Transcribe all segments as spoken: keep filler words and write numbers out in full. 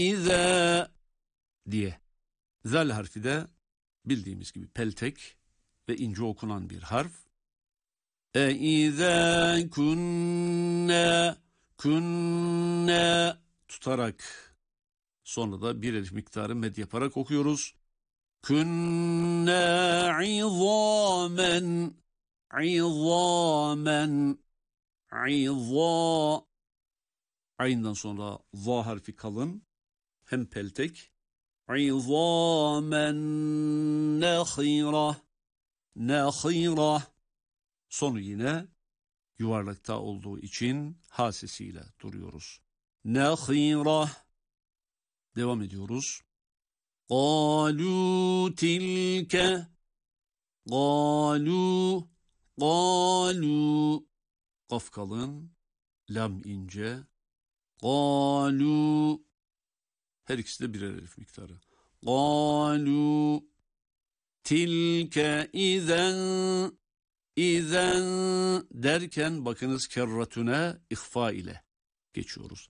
İza diye. Zal harfi de bildiğimiz gibi peltek ve ince okunan bir harf. E izâ kunna kunna tutarak sonra da bir elif miktarı med yaparak okuyoruz. Kunna izâmen izâmen izâ Aynından sonra za harfi kalın hem peltek. İzâmen nâkhîrah nâkhîrah sonu yine yuvarlakta olduğu için ha sesiyle duruyoruz. Nâkhîrah devam ediyoruz. Qâlû tilke Qâlû Qâlû Kaf kalın, lam ince. Qâlû her ikisi de birer elif miktarı. Qâlû tilke izen izen derken bakınız kerratüne ihfa ile geçiyoruz.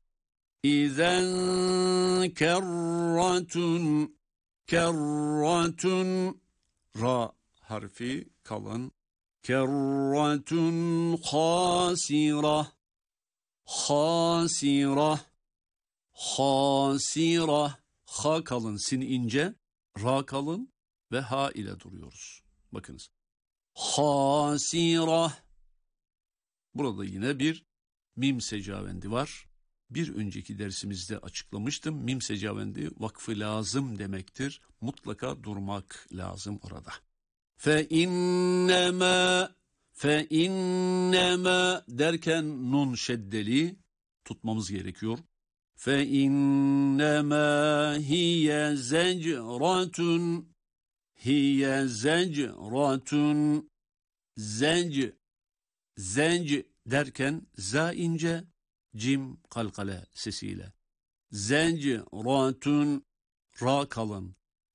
İzen kerratun kerratun ra harfi kalın. Kerratun khasira khasira hasira ha kalın, sin ince, ra kalın ve ha ile duruyoruz. Bakınız. Hasira. Burada yine bir mim secavendi var. Bir önceki dersimizde açıklamıştım. Mim secavendi vakfı lazım demektir. Mutlaka durmak lazım orada. Fe innema fe innema derken nun şeddeli tutmamız gerekiyor. Fe innema hiye zecratun hiye zecratun zenc zenc derken za ince cim kalkale sesiyle. Zecratun ra kalın.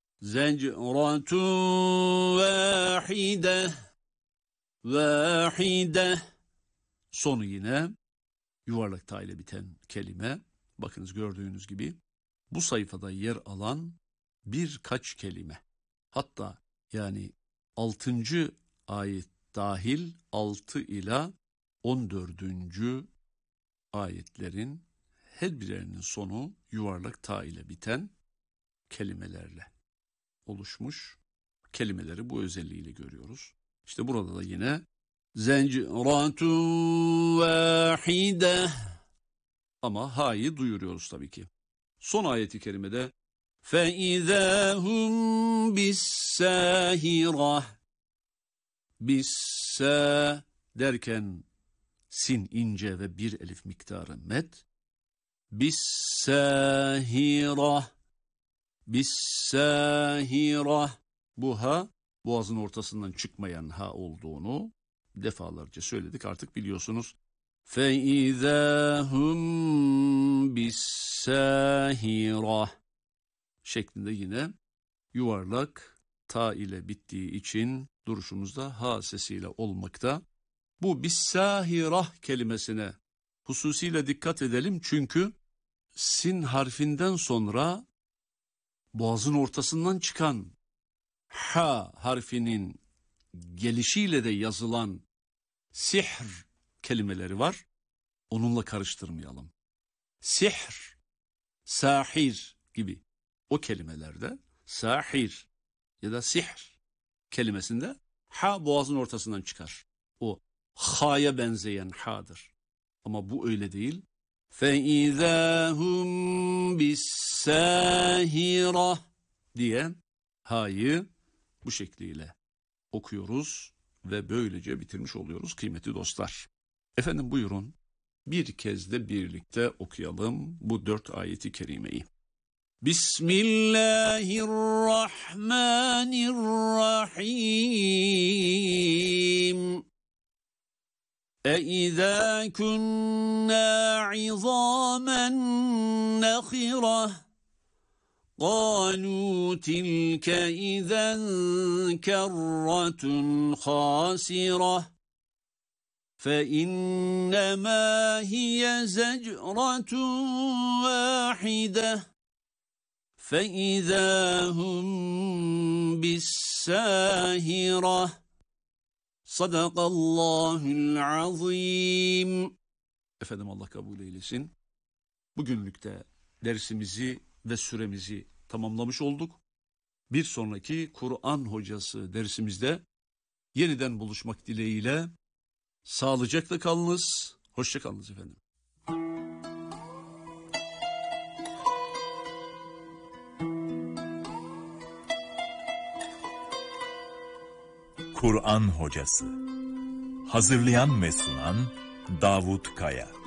Zecratun vahide vahide sonu yine yuvarlak ta ile biten kelime. Bakınız gördüğünüz gibi bu sayfada yer alan birkaç kelime. Hatta yani altıncı ayet dahil altı ila on dördüncü ayetlerin her birerinin sonu yuvarlak ta ile biten kelimelerle oluşmuş. Kelimeleri bu özelliğiyle görüyoruz. İşte burada da yine zencratun vahide ama ha'yı duyuruyoruz tabii ki. Son ayeti kerimede فَاِذَا هُمْ بِالسَّاهِرَةِ Bissa derken sin ince ve bir elif miktarı met. Bissahira Bissahira bu ha boğazın ortasından çıkmayan ha olduğunu defalarca söyledik, artık biliyorsunuz. فَاِذَا هُمْ بِالسَّاهِرَةِ şeklinde yine yuvarlak ta ile bittiği için duruşumuzda ha sesiyle olmakta. Bu bissahirah kelimesine hususiyle dikkat edelim çünkü sin harfinden sonra boğazın ortasından çıkan ha harfinin gelişiyle de yazılan sihr kelimeleri var. Onunla karıştırmayalım. Sihr, sahir gibi o kelimelerde sahir ya da sihr kelimesinde ha boğazın ortasından çıkar. O ha'ya benzeyen ha'dır. Ama bu öyle değil. فَاِذَا هُمْ بِالسَّاهِرَةِ diye ha'yı bu şekliyle okuyoruz ve böylece bitirmiş oluyoruz kıymetli dostlar. Efendim buyurun bir kez de birlikte okuyalım bu dört ayeti kerimeyi. Bismillahirrahmanirrahim. اَاِذَا كُنَّا عِظَامًا نَخِرَةً قَالُوا تِلْكَ اِذًا كَرَّةٌ خَاسِرَةٌ فَاِنَّمَا هِيَ زَجْرَةٌ وَاحِدَةٌ فَإِذَا هُمْ بِالسَّاهِرَةِ صَدَقَ اللّٰهُ الْعَظِيمُ. Efendim Allah kabul eylesin. Bugünlük de dersimizi ve süremizi tamamlamış olduk. Bir sonraki Kur'an hocası dersimizde yeniden buluşmak dileğiyle sağlıcakla kalınız, hoşça kalınız efendim. Kur'an hocası. Hazırlayan ve sunan Davut Kaya.